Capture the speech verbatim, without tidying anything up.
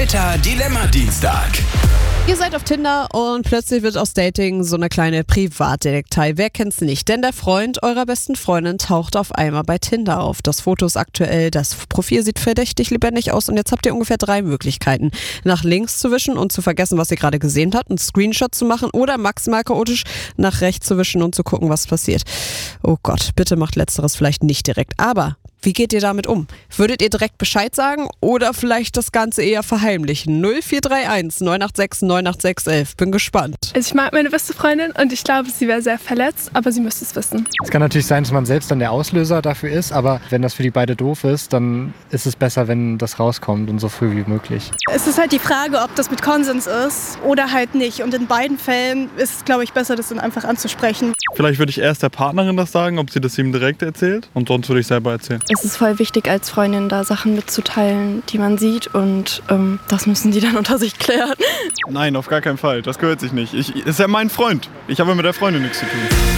Täter-Dilemma-Dienstag. Ihr seid auf Tinder und plötzlich wird aus Dating so eine kleine Privatdetektei. Wer kennt's nicht? Denn der Freund eurer besten Freundin taucht auf einmal bei Tinder auf. Das Foto ist aktuell, das Profil sieht verdächtig lebendig aus und jetzt habt ihr ungefähr drei Möglichkeiten. Nach links zu wischen und zu vergessen, was ihr gerade gesehen habt, einen Screenshot zu machen oder maximal chaotisch nach rechts zu wischen und zu gucken, was passiert. Oh Gott, bitte macht Letzteres vielleicht nicht direkt. Aber wie geht ihr damit um? Würdet ihr direkt Bescheid sagen oder vielleicht das Ganze eher verheimlichen? null vier drei eins neun acht sechs neun acht sechs eins. Bin gespannt. Also ich mag meine beste Freundin und ich glaube, sie wäre sehr verletzt, aber sie müsste es wissen. Es kann natürlich sein, dass man selbst dann der Auslöser dafür ist, aber wenn das für die beide doof ist, dann ist es besser, wenn das rauskommt und so früh wie möglich. Es ist halt die Frage, ob das mit Konsens ist oder halt nicht. Und in beiden Fällen ist es, glaube ich, besser, das dann einfach anzusprechen. Vielleicht würde ich erst der Partnerin das sagen, ob sie das ihm direkt erzählt, und sonst würde ich selber erzählen. Es ist voll wichtig, als Freundin da Sachen mitzuteilen, die man sieht, und ähm, das müssen die dann unter sich klären. Nein, auf gar keinen Fall. Das gehört sich nicht. Ich, ist ja mein Freund. Ich habe mit der Freundin nichts zu tun.